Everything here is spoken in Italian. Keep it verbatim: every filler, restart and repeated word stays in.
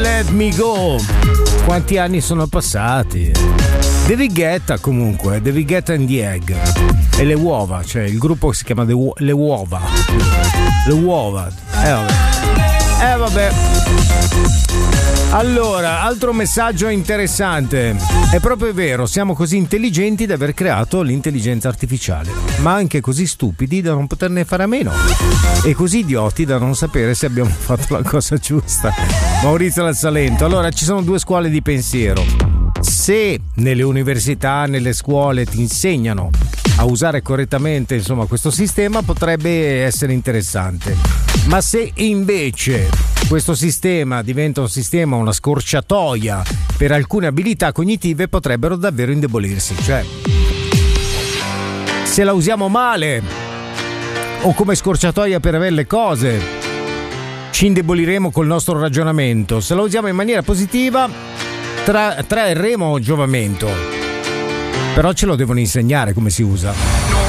Let Me Go. Quanti anni sono passati? David Guetta comunque, David Guetta and the Egg. E le uova, cioè il gruppo si chiama The Uo- Le Uova. Le Uova. Eh vabbè. Eh vabbè. Allora, altro messaggio interessante. È proprio vero, siamo così intelligenti da aver creato l'intelligenza artificiale, ma anche così stupidi da non poterne fare a meno e così idioti da non sapere se abbiamo fatto la cosa giusta. Maurizio dal Salento. Allora, ci sono due scuole di pensiero. Se nelle università, nelle scuole ti insegnano a usare correttamente, insomma, questo sistema, potrebbe essere interessante. Ma se invece questo sistema diventa un sistema, una scorciatoia per alcune abilità cognitive, potrebbero davvero indebolirsi. Cioè, se la usiamo male o come scorciatoia per avere le cose, ci indeboliremo col nostro ragionamento. Se la usiamo in maniera positiva, tra- trarremo giovamento. Però ce lo devono insegnare come si usa.